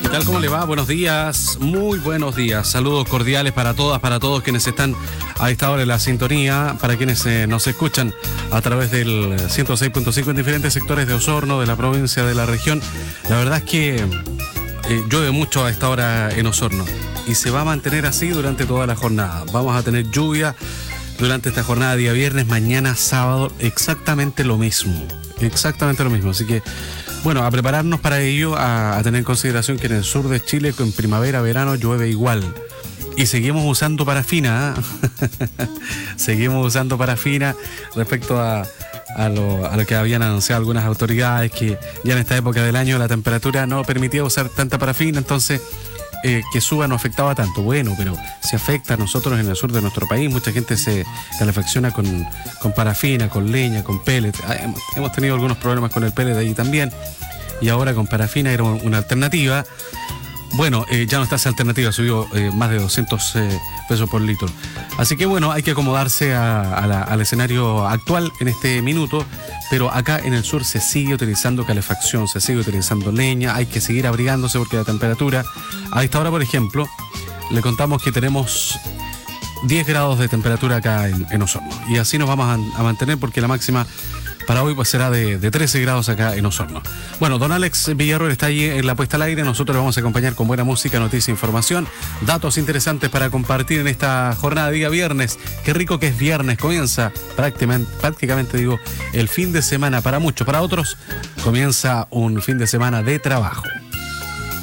¿Qué tal? ¿Cómo le va? Buenos días, muy buenos días. Saludos cordiales para todas, para todos quienes están a esta hora en la sintonía, para quienes nos escuchan a través del 106.5 en diferentes sectores de Osorno, de la provincia, de la región. La verdad es que llueve mucho a esta hora en Osorno y se va a mantener así durante toda la jornada. Vamos a tener lluvia durante esta jornada, día viernes, mañana sábado, exactamente lo mismo. Así que, bueno, a prepararnos para ello, a tener en consideración que en el sur de Chile, en primavera, verano, llueve igual. Y seguimos usando parafina, seguimos usando parafina respecto a lo que habían anunciado algunas autoridades, que ya en esta época del año la temperatura no permitía usar tanta parafina, entonces que suba no afectaba tanto. Bueno, pero se afecta a nosotros en el sur de nuestro país. Mucha gente se calefacciona con parafina, con leña, con pellets. Hemos tenido algunos problemas con el pellet ahí también, y ahora con parafina era una alternativa. Bueno, ya no está esa alternativa, subió más de 200 pesos por litro. Así que bueno, hay que acomodarse al escenario actual en este minuto, pero acá en el sur se sigue utilizando calefacción, se sigue utilizando leña, hay que seguir abrigándose porque la temperatura, a esta hora por ejemplo, le contamos que tenemos 10 grados de temperatura acá en Osorno, y así nos vamos a mantener porque la máxima para hoy pues será de 13 grados acá en Osorno. Bueno, don Alex Villarroel está allí en la puesta al aire. Nosotros le vamos a acompañar con buena música, noticia, información, datos interesantes para compartir en esta jornada de día viernes. Qué rico que es viernes, comienza prácticamente digo, el fin de semana para muchos, para otros comienza un fin de semana de trabajo.